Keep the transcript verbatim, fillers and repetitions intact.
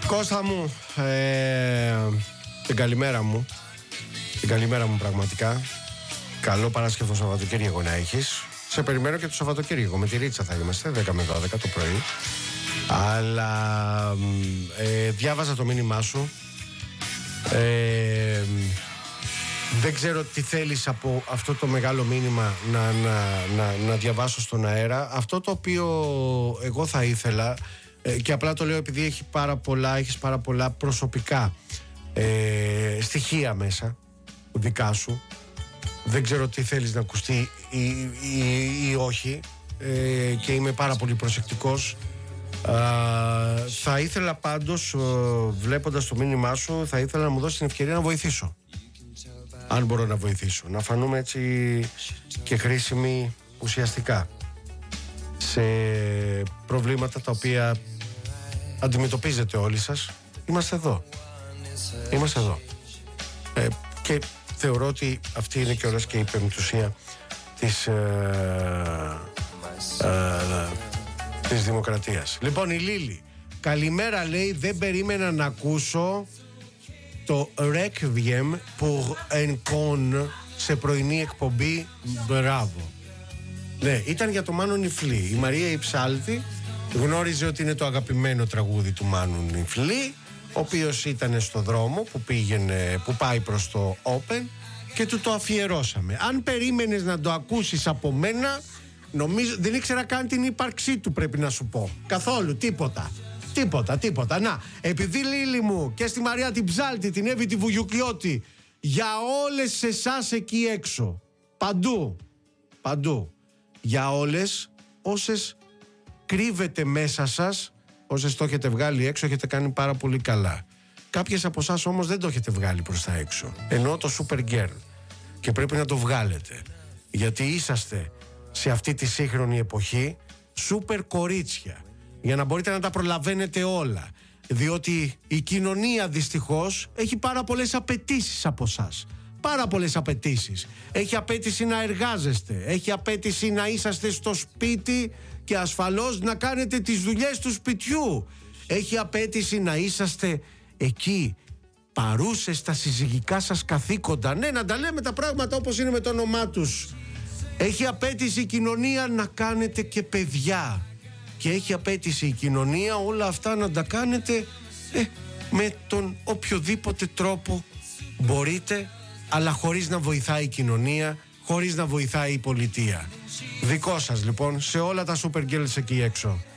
Κώστα μου, ε, την καλημέρα μου. Την καλημέρα μου πραγματικά. Καλό Παρασκευό Σαββατοκύριακο να έχεις. Σε περιμένω και το Σαββατοκύριακο. Με τη Ρίτσα θα είμαστε δέκα με δώδεκα το πρωί. Αλλά ε, διάβαζα το μήνυμά σου. ε, Δεν ξέρω τι θέλεις από αυτό το μεγάλο μήνυμα να, να, να, να διαβάσω στον αέρα. Αυτό το οποίο εγώ θα ήθελα, ε, και απλά το λέω επειδή έχει πάρα πολλά, έχεις πάρα πολλά προσωπικά ε, στοιχεία μέσα δικά σου. Δεν ξέρω τι θέλεις να ακουστεί ή, ή, ή όχι, ε, και είμαι πάρα πολύ προσεκτικός. Uh, θα ήθελα πάντως, uh, βλέποντας το μήνυμά σου, θα ήθελα να μου δώσεις την ευκαιρία να βοηθήσω. Αν μπορώ να βοηθήσω, να φανούμε έτσι και χρήσιμοι ουσιαστικά σε προβλήματα τα οποία αντιμετωπίζετε όλοι σας. Είμαστε εδώ. Είμαστε εδώ. Ε, και θεωρώ ότι αυτή είναι και όλας και η πεμπτουσία της ε, ε, της δημοκρατίας. Λοιπόν, η Λίλη, καλημέρα, λέει, δεν περίμενα να ακούσω το Requiem pour un con σε πρωινή εκπομπή. Μπράβο. Ναι, ήταν για το Μάνο Νιφλή. Η Μαρία Υψάλτη γνώριζε ότι είναι το αγαπημένο τραγούδι του Μάνου Νιφλή, ο οποίος ήταν στο δρόμο που πήγαινε, που πάει προς το Open, και του το αφιερώσαμε. Αν περίμενες να το ακούσεις από μένα, νομίζω δεν ήξερα καν την ύπαρξή του, πρέπει να σου πω. Καθόλου, τίποτα. Τίποτα, τίποτα. Να, επειδή, Λίλη μου, και στη Μαρία την Ψάλτη, την Εύη τη Βουγιουκλιώτη, για όλες εσάς εκεί έξω, παντού, παντού, για όλες όσες κρύβετε μέσα σας, όσες το έχετε βγάλει έξω, έχετε κάνει πάρα πολύ καλά. Κάποιες από εσάς όμως δεν το έχετε βγάλει προς τα έξω. Εννοώ το Super Girl. Και πρέπει να το βγάλετε. Γιατί είσαστε σε αυτή τη σύγχρονη εποχή σούπερ κορίτσια, για να μπορείτε να τα προλαβαίνετε όλα, διότι η κοινωνία δυστυχώς έχει πάρα πολλές απαιτήσεις από εσάς. Πάρα πολλές απαιτήσεις. Έχει απέτηση να εργάζεστε, έχει απέτηση να είσαστε στο σπίτι και ασφαλώς να κάνετε τις δουλειές του σπιτιού, έχει απέτηση να είσαστε εκεί παρούσες στα συζυγικά σας καθήκοντα. Ναι, να τα λέμε τα πράγματα όπως είναι με το όνομά τους. Έχει απέτηση η κοινωνία να κάνετε και παιδιά. Και έχει απέτηση η κοινωνία όλα αυτά να τα κάνετε ε, με τον οποιοδήποτε τρόπο μπορείτε, αλλά χωρίς να βοηθάει η κοινωνία, χωρίς να βοηθάει η πολιτεία. Δικό σας λοιπόν, σε όλα τα super girls εκεί έξω.